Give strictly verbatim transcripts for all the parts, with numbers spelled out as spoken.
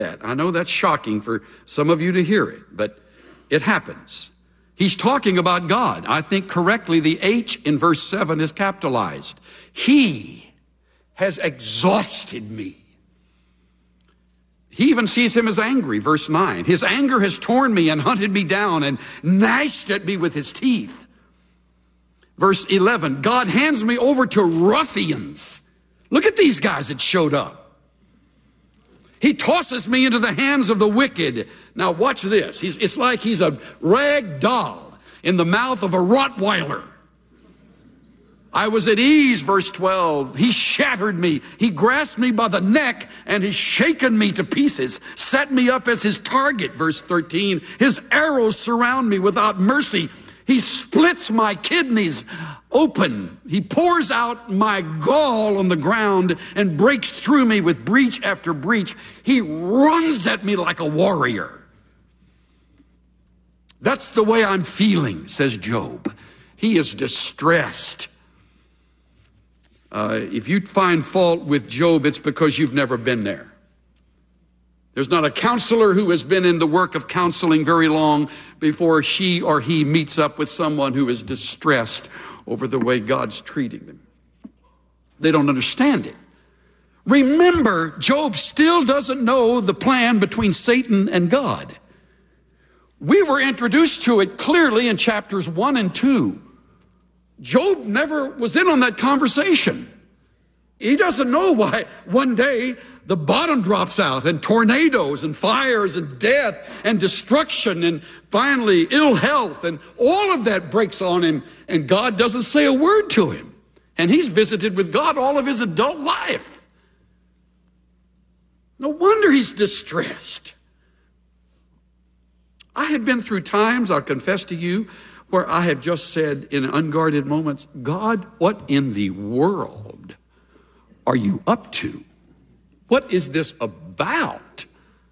that. I know that's shocking for some of you to hear it, but it happens. He's talking about God. I think correctly the H in verse seven is capitalized. He has exhausted me. He even sees him as angry, verse nine. His anger has torn me and hunted me down and gnashed at me with his teeth. Verse eleven, God hands me over to ruffians. Look at these guys that showed up. He tosses me into the hands of the wicked. Now watch this. He's, it's like he's a rag doll in the mouth of a Rottweiler. I was at ease, verse twelve. He shattered me. He grasped me by the neck and he's shaken me to pieces, set me up as his target, verse thirteen. His arrows surround me without mercy. He splits my kidneys open. He pours out my gall on the ground and breaks through me with breach after breach. He runs at me like a warrior. That's the way I'm feeling, says Job. He is distressed. Uh, if you find fault with Job, it's because you've never been there. There's not a counselor who has been in the work of counseling very long before she or he meets up with someone who is distressed over the way God's treating them. They don't understand it. Remember, Job still doesn't know the plan between Satan and God. We were introduced to it clearly in chapters one and two. Job never was in on that conversation. He doesn't know why one day the bottom drops out and tornadoes and fires and death and destruction and finally ill health and all of that breaks on him and God doesn't say a word to him. And he's visited with God all of his adult life. No wonder he's distressed. I had been through times, I'll confess to you, where I have just said in unguarded moments, God, what in the world are you up to? What is this about?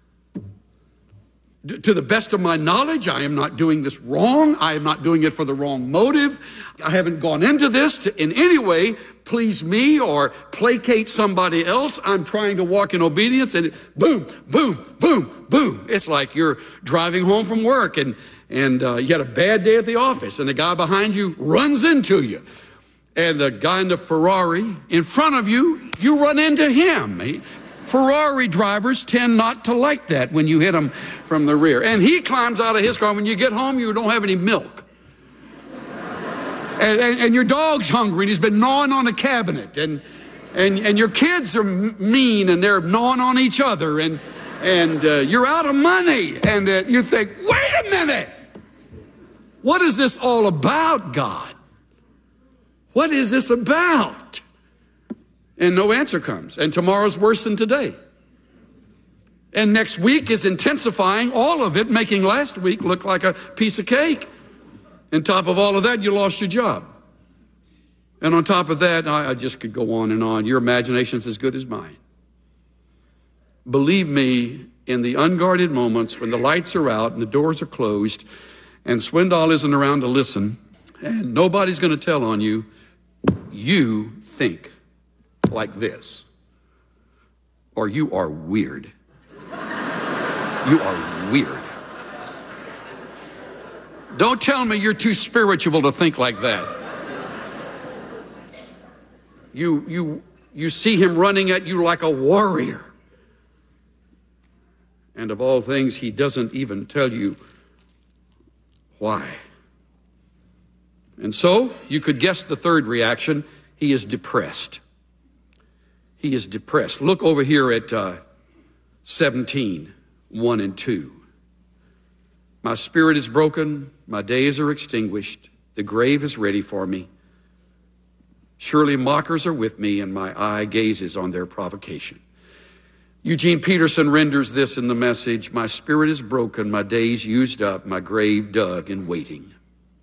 D- to the best of my knowledge, I am not doing this wrong. I am not doing it for the wrong motive. I haven't gone into this to in any way please me or placate somebody else. I'm trying to walk in obedience and boom, boom, boom, boom. It's like you're driving home from work and, and uh, you had a bad day at the office and the guy behind you runs into you. And the guy in the Ferrari in front of you, you run into him. He, Ferrari drivers tend not to like that when you hit them from the rear. And he climbs out of his car. When you get home, you don't have any milk. And, and, and your dog's hungry and he's been gnawing on a cabinet. And, and, and your kids are mean and they're gnawing on each other. And, and uh, you're out of money. And uh, you think, wait a minute. What is this all about, God? What is this about? And no answer comes. And tomorrow's worse than today. And next week is intensifying all of it, making last week look like a piece of cake. And top of all of that, you lost your job. And on top of that, I, I just could go on and on. Your imagination's as good as mine. Believe me, in the unguarded moments when the lights are out and the doors are closed and Swindoll isn't around to listen and nobody's going to tell on you, you think like this, or you are weird. You are weird. Don't tell me you're too spiritual to think like that. You, you, you see him running at you like a warrior. And of all things, he doesn't even tell you why. And so you could guess the third reaction. He is depressed. He is depressed. Look over here at uh, seventeen, one and two. My spirit is broken. My days are extinguished. The grave is ready for me. Surely mockers are with me, and my eye gazes on their provocation. Eugene Peterson renders this in the Message: my spirit is broken, my days used up, my grave dug and waiting.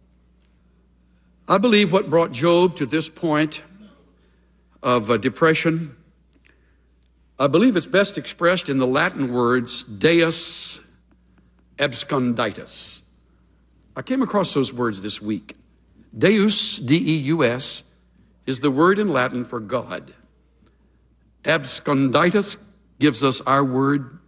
I believe what brought Job to this point of uh, depression, I believe it's best expressed in the Latin words Deus absconditus. I came across those words this week. Deus, D E U S, is the word in Latin for God. Absconditus gives us our word